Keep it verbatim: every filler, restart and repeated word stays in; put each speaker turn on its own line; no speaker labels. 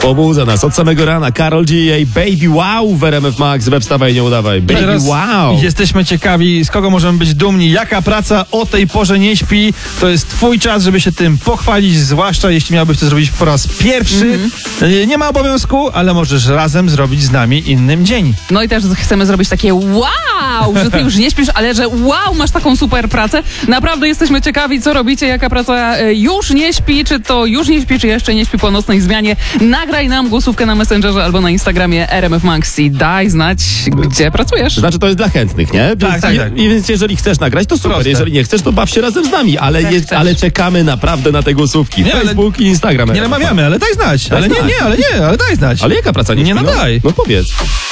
Pobudza nas od samego rana. Karol G, jej Baby Wow w R M F Max. We wstawaj, nie udawaj. Baby
Teraz
Wow.
Jesteśmy ciekawi, z kogo możemy być dumni. Jaka praca o tej porze nie śpi? To jest twój czas, żeby się tym pochwalić, zwłaszcza jeśli miałbyś to zrobić po raz pierwszy. Mm-hmm. Nie ma obowiązku, ale możesz razem zrobić z nami innym dzień.
No i też chcemy zrobić takie wow, że ty już nie śpisz, ale że wow, masz taką super pracę. Naprawdę jesteśmy ciekawi, co robicie, jaka praca już nie śpi, czy to już nie śpi, czy jeszcze nie śpi po nocnej zmianie. Nagraj nam głosówkę na Messengerze albo na Instagramie R M F Max i daj znać, gdzie pracujesz.
Znaczy, to jest dla chętnych, nie?
Tak,
więc,
tak,
i,
tak.
I więc jeżeli chcesz nagrać, to super.
Proste.
Jeżeli nie chcesz, to baw się razem z nami. Ale,
Chcesz,
je,
chcesz.
ale czekamy naprawdę na te głosówki.
Nie, ale-
Facebook i Instagram.
Nie namawiamy, ale daj znać.
Daj
Ale nie,
znać.
nie, ale nie, ale daj znać.
Ale jaka praca nie
Nie
śpi? No,
nadaj.
no powiedz.